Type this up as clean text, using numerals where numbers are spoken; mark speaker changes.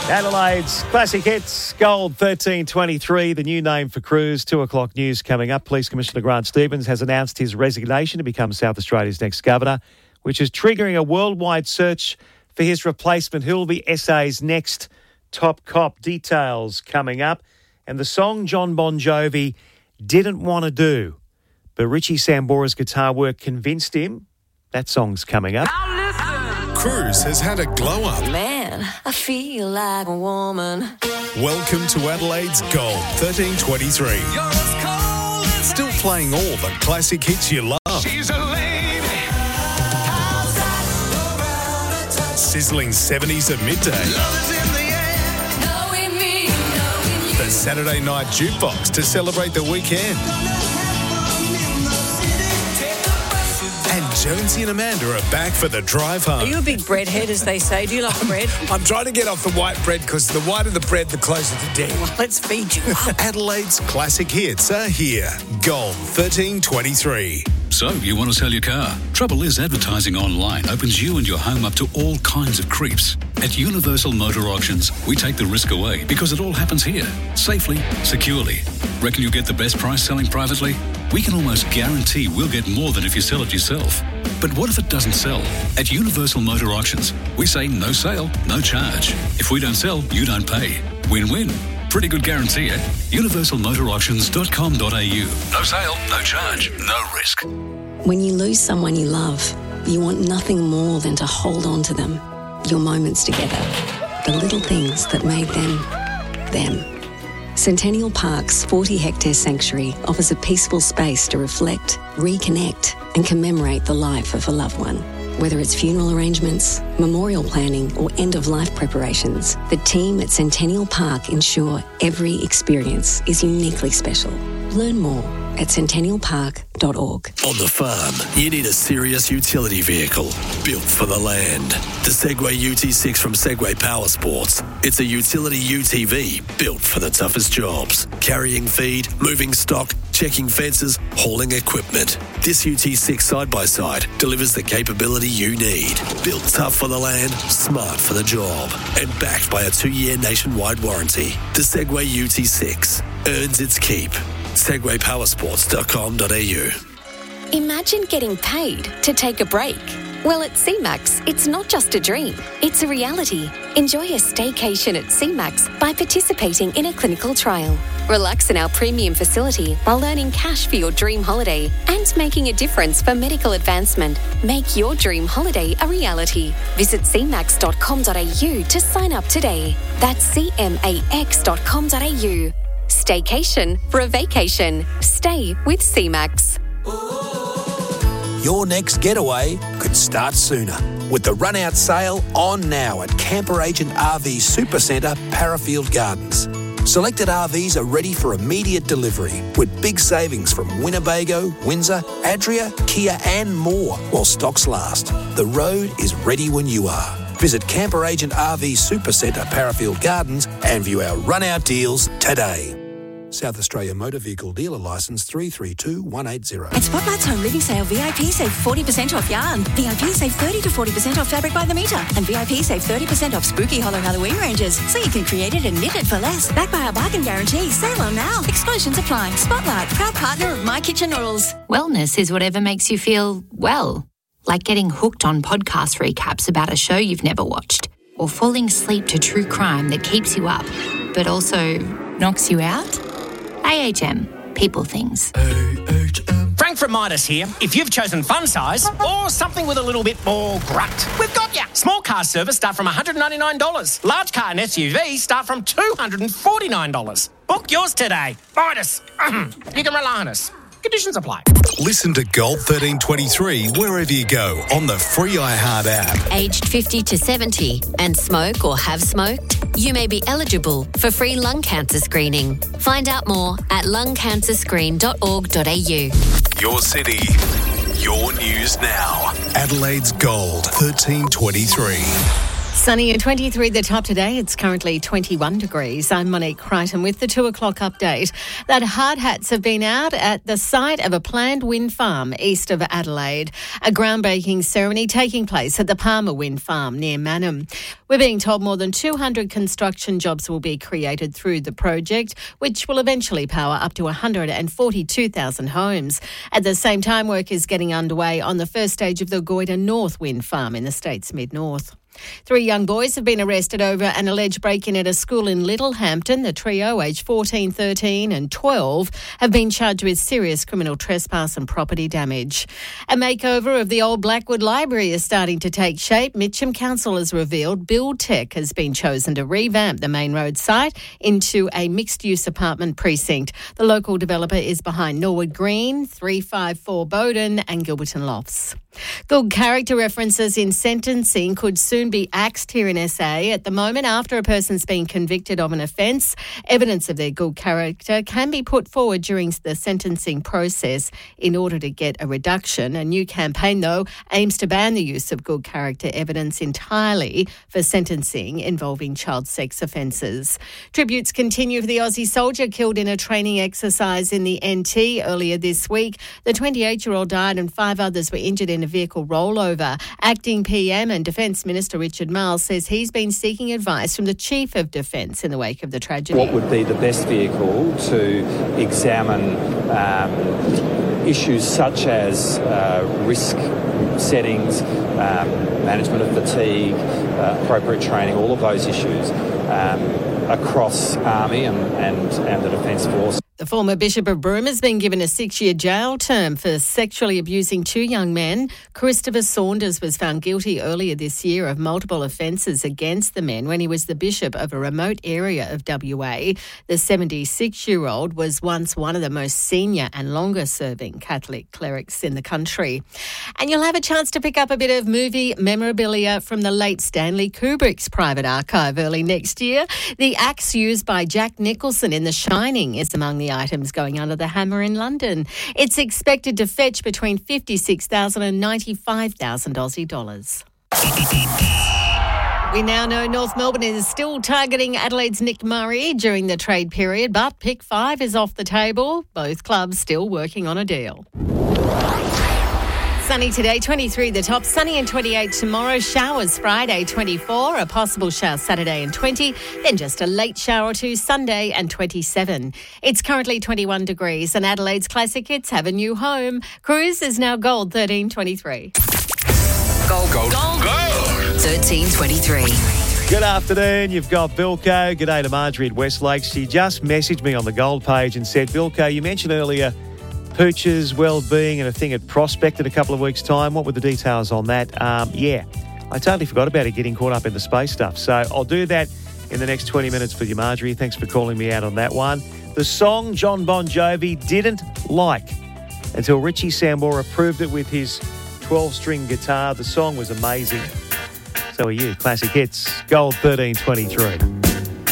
Speaker 1: Adelaide's Classic Hits, Gold 1323, the new name for Cruise. 2 o'clock news coming up. Police Commissioner Grant Stevens has announced his resignation to become South Australia's next governor, which is triggering a worldwide search for his replacement. Who will be SA's next top cop? Details coming up. And the song John Bon Jovi didn't want to do, but Richie Sambora's guitar work convinced him. That song's coming up.
Speaker 2: Cruise has had a glow-up.
Speaker 3: Man, I feel like a woman.
Speaker 2: Welcome to Adelaide's Gold 1323. Still playing all the classic hits you love.
Speaker 4: She's a lady.
Speaker 2: Sizzling 70s at midday. The Saturday night jukebox to celebrate the weekend. And Jonesy and Amanda are back for the drive home.
Speaker 3: Are you a big breadhead, as they say? Do you like bread?
Speaker 5: I'm trying to get off the white bread because the whiter the bread, the closer to death.
Speaker 3: Well, let's feed you up.
Speaker 2: Adelaide's classic hits are here. Gold 1323.
Speaker 6: So, you want to sell your car? Trouble is, advertising online opens you and your home up to all kinds of creeps. At Universal Motor Auctions, we take the risk away because it all happens here, safely, securely. Reckon you'll get the best price selling privately? We can almost guarantee we'll get more than if you sell it yourself. But what if it doesn't sell? At Universal Motor Auctions, we say no sale, no charge. If we don't sell, you don't pay. Win-win. Pretty good guarantee, eh? universalmotorauctions.com.au. No sale, no charge, no risk.
Speaker 7: When you lose someone you love, you want nothing more than to hold on to them. Your moments together. The little things that made them, them. Centennial Park's 40-hectare sanctuary offers a peaceful space to reflect, reconnect, and commemorate the life of a loved one. Whether it's funeral arrangements, memorial planning, or end-of-life preparations, the team at Centennial Park ensure every experience is uniquely special. Learn more at centennialpark.org.
Speaker 8: On the farm, you need a serious utility vehicle built for the land. The Segway UT6 from Segway Power Sports. It's a utility UTV built for the toughest jobs. Carrying feed, moving stock, checking fences, hauling equipment. This UT6 side-by-side delivers the capability you need. Built tough for the land, smart for the job. And backed by a 2-year nationwide warranty. The Segway UT6 earns its keep. SegwayPowersports.com.au.
Speaker 9: Imagine getting paid to take a break. Well, at CMAX, it's not just a dream, it's a reality. Enjoy a staycation at CMAX by participating in a clinical trial. Relax in our premium facility while earning cash for your dream holiday and making a difference for medical advancement. Make your dream holiday a reality. Visit cmax.com.au to sign up today. That's cmax.com.au. Staycation for a vacation. Stay with CMAX.
Speaker 5: Your next getaway could start sooner with the run-out sale on now at Camper Agent RV Supercentre, Parafield Gardens. Selected RVs are ready for immediate delivery with big savings from Winnebago, Windsor, Adria, Kia and more while stocks last. The road is ready when you are. Visit Camper Agent RV Supercentre, Parafield Gardens and view our run-out deals today. South Australia Motor Vehicle Dealer Licence 332180.
Speaker 10: At Spotlight's Home Living Sale, VIP save 40% off yarn. VIP save 30 to 40% off fabric by the metre. And VIP save 30% off spooky hollow Halloween ranges. So you can create it and knit it for less. Backed by our bargain guarantee. Sale on now. Exclusions apply. Spotlight, proud partner of My Kitchen Noodles.
Speaker 11: Wellness is whatever makes you feel well. Like getting hooked on podcast recaps about a show you've never watched. Or falling asleep to true crime that keeps you up, but also knocks you out. AHM. People things.
Speaker 12: Frank from Midas here. If you've chosen fun size or something with a little bit more grunt, we've got ya. Small car service start from $199. Large car and SUV start from $249. Book yours today. Midas. You can rely on us. Conditions apply.
Speaker 2: Listen to Gold 1323 wherever you go on the free iHeart app.
Speaker 13: Aged 50 to 70 and smoke or have smoked? You may be eligible for free lung cancer screening. Find out more at lungcancerscreen.org.au.
Speaker 2: Your city, your news now. Adelaide's Gold 1323.
Speaker 4: Sunny and 23, the top today. It's currently 21 degrees. I'm Monique Crichton with the 2 o'clock update. That hard hats have been out at the site of a planned wind farm east of Adelaide. A groundbreaking ceremony taking place at the Palmer Wind Farm near Mannum. We're being told more than 200 construction jobs will be created through the project, which will eventually power up to 142,000 homes. At the same time, work is getting underway on the first stage of the Goyder North Wind Farm in the state's mid-north. 3 young boys have been arrested over an alleged break-in at a school in Littlehampton. The trio, aged 14, 13 and 12, have been charged with serious criminal trespass and property damage. A makeover of the old Blackwood Library is starting to take shape. Mitcham Council has revealed BuildTech has been chosen to revamp the Main Road site into a mixed-use apartment precinct. The local developer is behind Norwood Green, 354 Bowden and Gilberton Lofts. Good character references in sentencing could soon be axed here in SA. At the moment, after a person's been convicted of an offence, evidence of their good character can be put forward during the sentencing process in order to get a reduction. A new campaign, though, aims to ban the use of good character evidence entirely for sentencing involving child sex offences. Tributes continue for the Aussie soldier killed in a training exercise in the NT earlier this week. The 28-year-old died and 5 others were injured in a vehicle rollover. Acting PM and Defence Minister Richard Marles says he's been seeking advice from the Chief of Defence in the wake of the tragedy.
Speaker 14: What would be the best vehicle to examine issues such as risk settings, management of fatigue, appropriate training, all of those issues across Army and the Defence Force.
Speaker 4: The former Bishop of Broome has been given a 6-year jail term for sexually abusing 2 young men. Christopher Saunders was found guilty earlier this year of multiple offences against the men when he was the bishop of a remote area of WA. The 76-year-old was once one of the most senior and longer-serving Catholic clerics in the country. And you'll have a chance to pick up a bit of movie memorabilia from the late Stanley Kubrick's private archive early next year. The axe used by Jack Nicholson in The Shining is among the items going under the hammer in London. It's expected to fetch between $56,000 and $95,000 Aussie dollars. We now know North Melbourne is still targeting Adelaide's Nick Murray during the trade period, but Pick 5 is off the table. Both clubs still working on a deal. Sunny today, 23 the top. Sunny and 28 tomorrow. Showers Friday, 24. A possible shower Saturday and 20. Then just a late shower or 2 Sunday and 27. It's currently 21 degrees and Adelaide's classic hits have a new home. Cruise is now gold 13.23.
Speaker 3: Gold. 13.23.
Speaker 1: Good afternoon. You've got Bilko. G'day to Marjorie at Westlake. She just messaged me on the gold page and said, Bilko, you mentioned earlier Pooch's well-being and a thing at Prospect in a couple of weeks' time. What were the details on that? Yeah, I totally forgot about it getting caught up in the space stuff. So I'll do that in the next 20 minutes for you, Marjorie. Thanks for calling me out on that one. The song John Bon Jovi didn't like until Richie Sambora proved it with his 12-string guitar. The song was amazing. So are you. Classic hits. Gold 13.23.